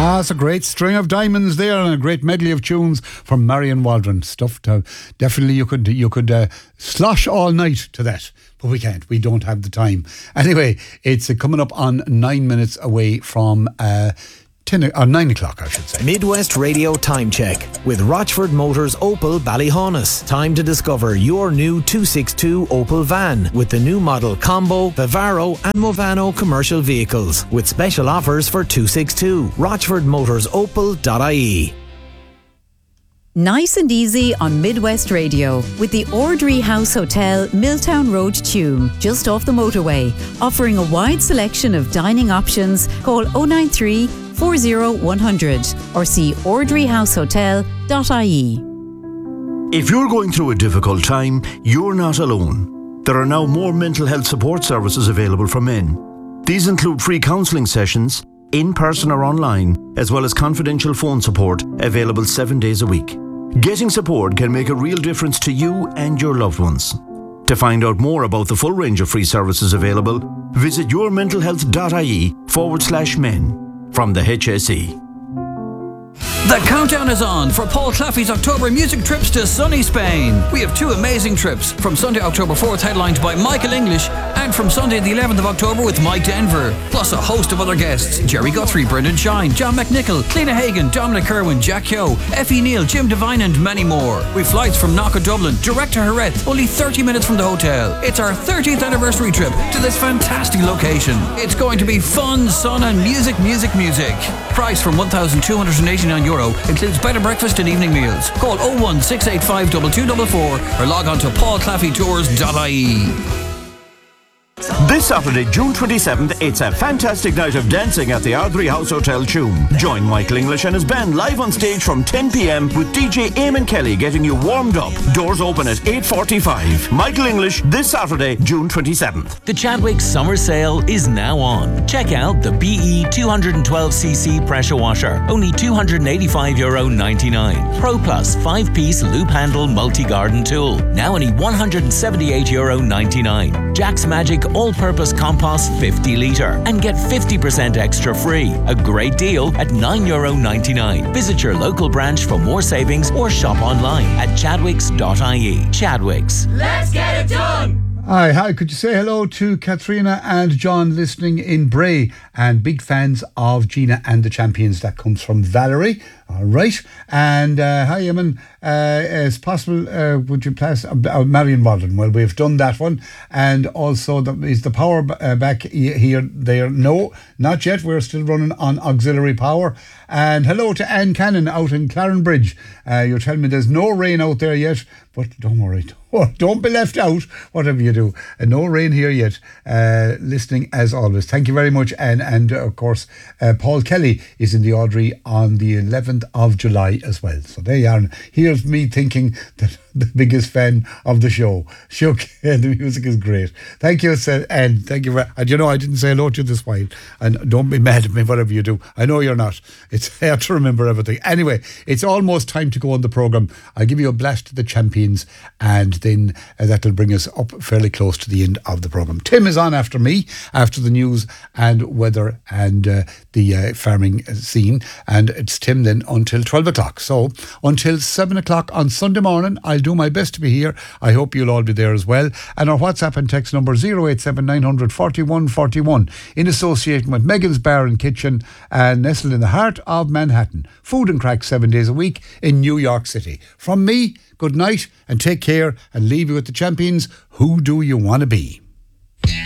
It's a great string of diamonds there and a great medley of tunes from Marion Waldron. Stuff to, definitely you could slosh all night to that, but we can't. We don't have the time. Anyway, it's coming up on 9 minutes away from 9 o'clock, I should say. Midwest Radio Time Check with Rochford Motors Opel Ballyhaunis. Time to discover your new 262 Opel van with the new model Combo, Vivaro and Movano commercial vehicles with special offers for 262. RochfordMotorsOpel.ie. Nice and easy on Midwest Radio with the Ordry House Hotel, Milltown Road, Tuam, just off the motorway. Offering a wide selection of dining options. Call 093 40 100 or see ordryhousehotel.ie. If you're going through a difficult time, you're not alone. There are now more mental health support services available for men. These include free counselling sessions, in person or online, as well as confidential phone support available 7 days a week. Getting support can make a real difference to you and your loved ones. To find out more about the full range of free services available, visit yourmentalhealth.ie/men from the HSE. The countdown is on for Paul Claffey's October music trips to sunny Spain. We have two amazing trips, from Sunday, October 4th, headlined by Michael English, and from Sunday the 11th of October with Mike Denver, plus a host of other guests: Jerry Guthrie, Brendan Shine, John McNichol, Cliona Hagan, Dominic Kerwin, Jack Yo, Effie Neal, Jim Devine and many more. With flights from Knock of Dublin, direct to Jerez, only 30 minutes from the hotel. It's our 30th anniversary trip to this fantastic location. It's going to be fun, sun and music. Price from €1,289, includes bed and breakfast and evening meals. Call 01685 2244 or log on to paulclaffeytours.ie. This Saturday, June 27th, it's a fantastic night of dancing at the Ardrey House Hotel, Tuam. Join Michael English and his band live on stage from 10 p.m. with DJ Eamon Kelly getting you warmed up. Doors open at 8:45. Michael English this Saturday, June 27th. The Chadwick Summer Sale is now on. Check out the BE 212cc pressure washer, only €285.99. Pro Plus 5-piece loop handle multi-garden tool, now only €178.99. Jack's Magic all-purpose compost 50 litre and get 50% extra free. A great deal at €9.99. Visit your local branch for more savings or shop online at chadwicks.ie. Chadwicks. Let's get it done! Hi, could you say hello to Katrina and John listening in Bray, and big fans of Gina and the Champions. That comes from Valerie. All right. And hi, Eamon. Is possible, would you pass Marion Waldron? Well, we've done that one. And also, is the power back here, there? No, not yet. We're still running on auxiliary power. And hello to Anne Cannon out in Clarenbridge. You're telling me there's no rain out there yet, but don't worry. Don't be left out, whatever you do. No rain here yet. Listening as always. Thank you very much, Anne. And of course, Paul Kelly is in the Audrey on the 11th of July as well. So there you are. Here's me thinking that the biggest fan of the show. Shook, the music is great. Thank you, Anne. Thank you. And you know, I didn't say hello to you this while. And don't be mad at me, whatever you do. I know you're not. It's hard to remember everything. Anyway, it's almost time to go on the programme. I'll give you a blast to the Champions, and then that'll bring us up fairly close to the end of the programme. Tim is on after me, after the news and weather and the farming scene. And it's Tim then until 12 o'clock. So until 7 o'clock on Sunday morning, I'll do my best to be here. I hope you'll all be there as well. And our WhatsApp and text number 087 900 41 41 in association with Megan's Bar and Kitchen, nestled in the heart of Manhattan. Food and crack 7 days a week in New York City. From me, good night and take care, and leave you with the Champions. Who do you want to be?